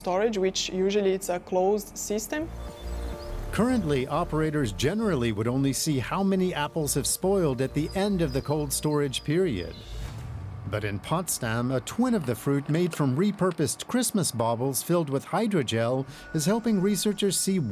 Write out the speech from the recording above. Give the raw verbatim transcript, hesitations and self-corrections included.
storage, which usually it's a closed system. Currently, operators generally would only see how many apples have spoiled at the end of the cold storage period. But in Potsdam, a twin of the fruit made from repurposed Christmas baubles filled with hydrogel is helping researchers see